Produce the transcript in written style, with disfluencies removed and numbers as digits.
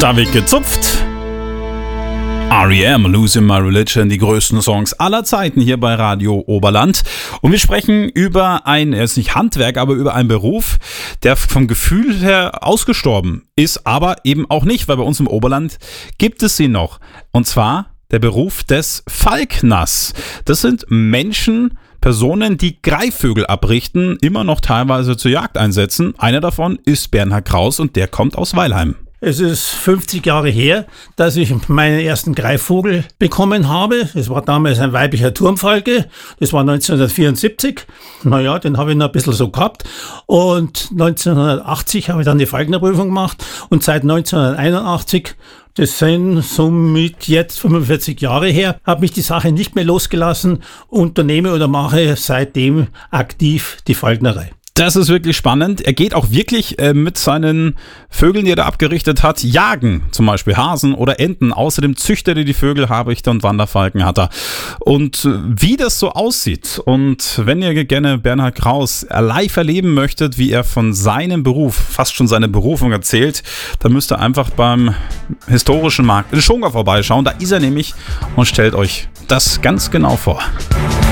Da wird gezupft. R.E.M. Losing My Religion, die größten Songs aller Zeiten hier bei Radio Oberland. Und wir sprechen über jetzt nicht Handwerk, aber über einen Beruf, der vom Gefühl her ausgestorben ist, aber eben auch nicht, weil bei uns im Oberland gibt es sie noch. Und zwar der Beruf des Falkners. Das sind Personen, die Greifvögel abrichten, immer noch teilweise zur Jagd einsetzen. Einer davon ist Bernhard Kraus und der kommt aus Weilheim. Es ist 50 Jahre her, dass ich meinen ersten Greifvogel bekommen habe. Es war damals ein weiblicher Turmfalke. Das war 1974. Naja, den habe ich noch ein bisschen so gehabt. Und 1980 habe ich dann die Falknerprüfung gemacht. Und seit 1981, das sind somit jetzt 45 Jahre her, hat mich die Sache nicht mehr losgelassen, unternehme oder mache seitdem aktiv die Falknerei. Das ist wirklich spannend. Er geht auch wirklich mit seinen Vögeln, die er da abgerichtet hat, jagen. Zum Beispiel Hasen oder Enten. Außerdem züchtet er die Vögel, Habichte und Wanderfalken hat er. Und wie das so aussieht und wenn ihr gerne Bernhard Kraus live erleben möchtet, wie er von seinem Beruf, fast schon seine Berufung erzählt, dann müsst ihr einfach beim historischen Markt in Schongau vorbeischauen. Da ist er nämlich und stellt euch das ganz genau vor.